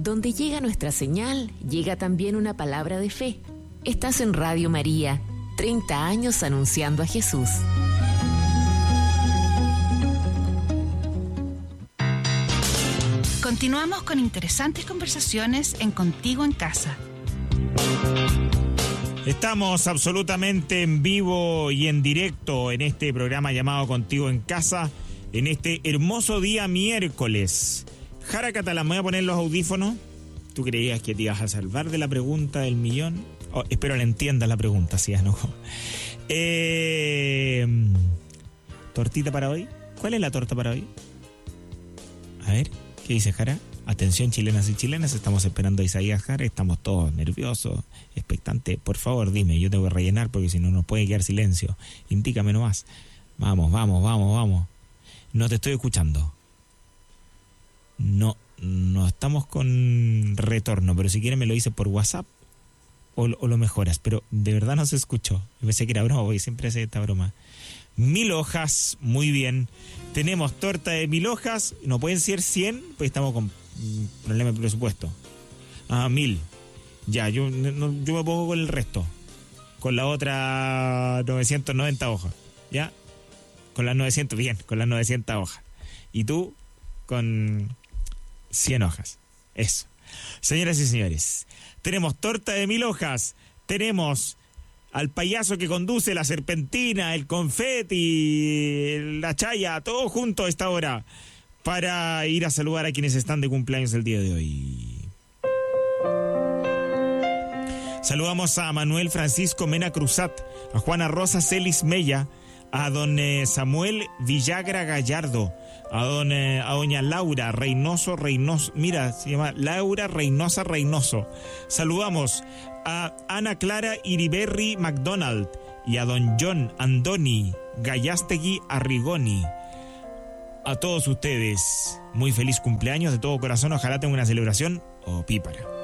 Donde llega nuestra señal, llega también una palabra de fe. Estás en Radio María, 30 años anunciando a Jesús. Continuamos con interesantes conversaciones en Contigo en Casa. Estamos absolutamente en vivo y en directo en este programa llamado Contigo en Casa, en este hermoso día miércoles. Jara Catalán, me voy a poner los audífonos. ¿Tú creías que te ibas a salvar de la pregunta del millón? Oh, espero la entiendas la pregunta, si ya no. ¿Tortita para hoy? ¿Cuál es la torta para hoy? A ver, ¿qué dice Jara? Atención, chilenas y chilenas, estamos esperando a Isaías Jara, estamos todos nerviosos, expectantes. Por favor, dime, yo tengo que rellenar porque si no nos puede quedar silencio. Indícame nomás. Vamos. No te estoy escuchando. No estamos con retorno, pero si quieres me lo dices por WhatsApp o lo mejoras, pero de verdad no se escuchó. Yo pensé que era broma, porque siempre hace esta broma. 1000 hojas, muy bien. Tenemos torta de 1000 hojas, no pueden ser 100, pues estamos con problema de presupuesto. 1000. Ya, yo me pongo con el resto. Con la otra 990 hojas, ¿ya? Con las 900, bien, con las 900 hojas. Y tú con 100 hojas. Eso. Señoras y señores, tenemos torta de 1000 hojas, tenemos al payaso que conduce la serpentina, el confeti, la chaya, todo junto a esta hora para ir a saludar a quienes están de cumpleaños el día de hoy. Saludamos a Manuel Francisco Mena Cruzat, a Juana Rosa Celis Mella, a don Samuel Villagra Gallardo, a doña Laura Reynoso, mira, se llama Laura Reynoso. Saludamos a Ana Clara Iriberri McDonald y a don John Andoni Gallastegui Arrigoni. A todos ustedes, muy feliz cumpleaños de todo corazón, ojalá tengan una celebración opípara.